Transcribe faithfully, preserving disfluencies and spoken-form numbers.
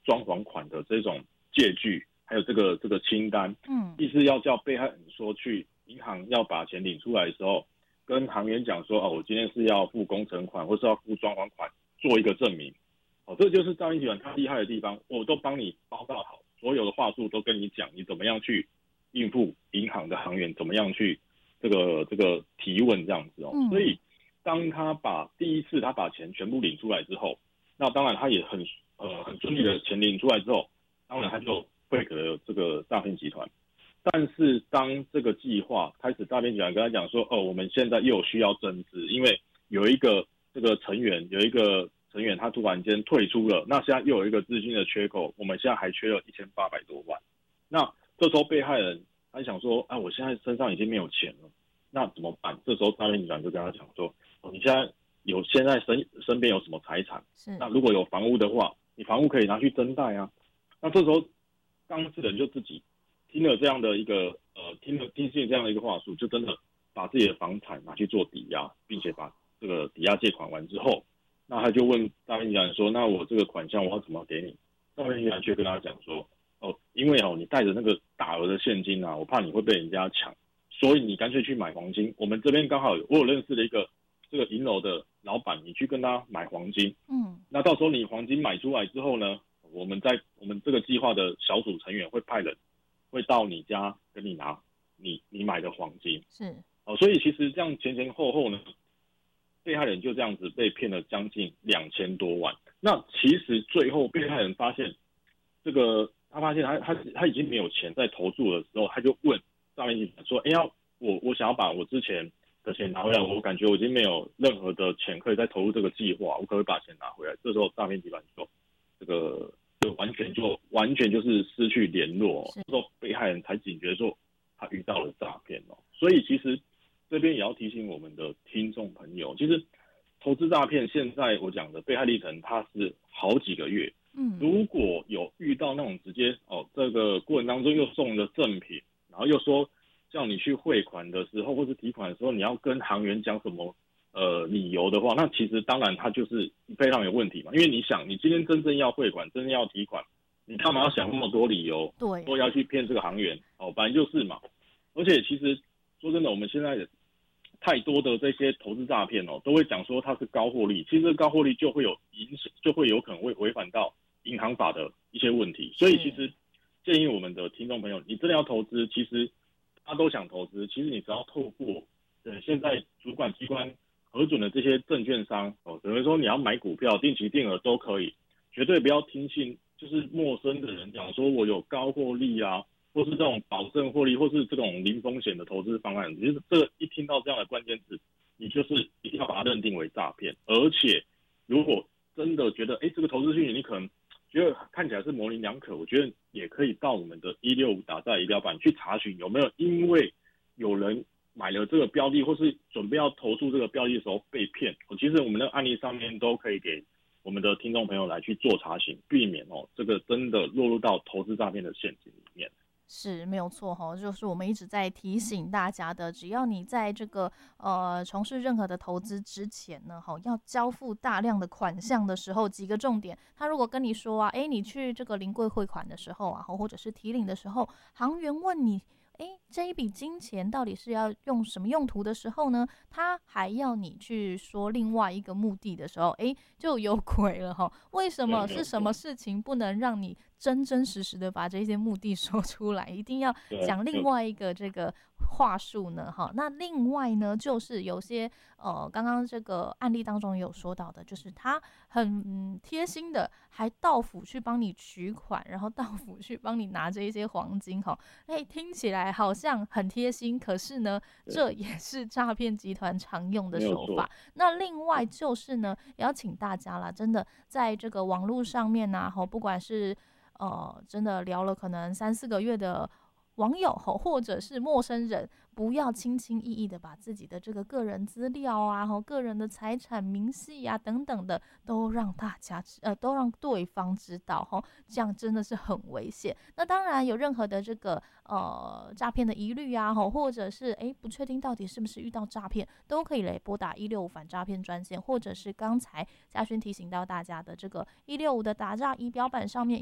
装潢款的这种借据，还有这个这个清单， 嗯， 意思要叫被害人说去银行要把钱领出来的时候，跟行员讲说，哦，我今天是要付工程款，或是要付装潢款，做一个证明。哦，这就是诈骗集团它厉害的地方，我都帮你包到好，所有的话术都跟你讲，你怎么样去应付银行的行员，怎么样去这个这个提问这样子哦。 嗯， 所以当他把第一次他把钱全部领出来之后，那当然他也很呃很顺利的钱领出来之后，当然他就会给了这个诈骗集团。但是当这个计划开始，诈骗集团跟他讲说，哦，我们现在又有需要增资，因为有一个这个成员有一个成员他突然间退出了，那现在又有一个资金的缺口，我们现在还缺了一千八百多万。那这时候被害人他想说，啊，我现在身上已经没有钱了，那怎么办？这时候诈骗集团就跟他讲说，哦，你现在有现在身身边有什么财产？ 是， 那如果有房屋的话，你房屋可以拿去增贷啊。那这时候当事人就自己听了这样的一个呃，听了听信这样的一个话术，就真的把自己的房产拿去做抵押，并且把这个抵押借款完之后，那他就问诈骗集团说：“那我这个款项我要怎么给你？”诈骗集团却跟他讲说：“哦，因为哦你带着那个大额的现金啊，我怕你会被人家抢，所以你干脆去买黄金。我们这边刚好有我有认识的一个这个银楼的老板，你去跟他买黄金。 嗯， 那到时候你黄金买出来之后呢，我们在我们这个计划的小组成员会派人。”会到你家跟你拿你你买的黄金， 是哦，所以其实这样前前后后呢，被害人就这样子被骗了将近两千多万。那其实最后被害人发现，这个他发现他他他已经没有钱在投注的时候，他就问诈骗集团说：“哎呀，我我想要把我之前的钱拿回来，我感觉我已经没有任何的钱可以再投入这个计划，我可不可以把钱拿回来？”这时候诈骗集团就这个。就完全就完全就是失去联络，之后被害人才警觉说他遇到了诈骗哦。所以其实这边也要提醒我们的听众朋友，其实投资诈骗现在我讲的被害历程它是好几个月，嗯，如果有遇到那种直接哦这个过程当中又送了赠品，然后又说叫你去汇款的时候或是提款的时候你要跟行员讲什么。呃，理由的话，那其实当然它就是非常有问题嘛，因为你想，你今天真正要汇款，真正要提款，你干嘛要想那么多理由？ 对， 都要去骗这个行员哦，本来就是嘛。而且其实说真的，我们现在太多的这些投资诈骗哦，都会讲说它是高获利，其实高获利就会有影响，就会有可能会违反到银行法的一些问题。所以其实建议我们的听众朋友，你真的要投资，其实他都想投资，其实你只要透过呃现在主管机关。核准的这些证券商哦，等于说你要买股票、定期定额都可以，绝对不要听信就是陌生的人讲说我有高获利啊，或是这种保证获利，或是这种零风险的投资方案。其实这个一听到这样的关键字，你就是一定要把它认定为诈骗。而且如果真的觉得哎这个投资讯息你可能觉得看起来是模棱两可，我觉得也可以到我们的一六五打在仪表板去查询有没有因为有人。买了这个标的，或是准备要投注这个标的的时候被骗，其实我们的案例上面都可以给我们的听众朋友来去做查询，避免哦这个真的落入到投资诈骗的陷阱里面。 是没有错哈，就是我们一直在提醒大家的，只要你在这个呃从事任何的投资之前呢，哈，要交付大量的款项的时候，几个重点，他如果跟你说啊，哎，你去这个临柜汇款的时候啊，或者是提领的时候，行员问你。哎，这一笔金钱到底是要用什么用途的时候呢？他还要你去说另外一个目的的时候，哎，就有鬼了哈！为什么是什么事情不能让你真真实实的把这些目的说出来？一定要讲另外一个这个话术呢？哈，那另外呢，就是有些呃，刚刚这个案例当中有说到的，就是他很、嗯、贴心的，还到府去帮你取款，然后到府去帮你拿着一些黄金哈，哎，听起来好像很贴心，可是呢，这也是诈骗集团常用的手法。那另外就是呢，也要请大家啦，真的在这个网络上面啊，不管是呃真的聊了可能三四个月的网友或者是陌生人，不要轻轻易易的把自己的这个个人资料啊、个人的财产明细啊等等的都让大家呃都让对方知道哈，这样真的是很危险。那当然有任何的这个呃诈骗的疑虑啊，或者是哎不确定到底是不是遇到诈骗，都可以来拨打一六五反诈骗专线，或者是刚才嘉勋提醒到大家的这个一六五的打诈仪表板上面。